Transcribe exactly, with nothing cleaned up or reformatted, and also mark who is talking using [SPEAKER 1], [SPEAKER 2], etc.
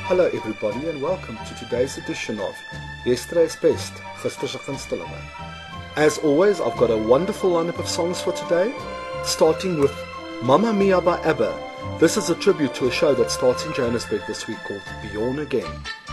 [SPEAKER 1] Hello everybody and welcome to today's edition of Yesterday's Best, Gister se gunstelinge. As always, I've got a wonderful lineup of songs for today, starting with Mamma Mia by ABBA. This is a tribute to a show that starts in Johannesburg this week called Beyond Again.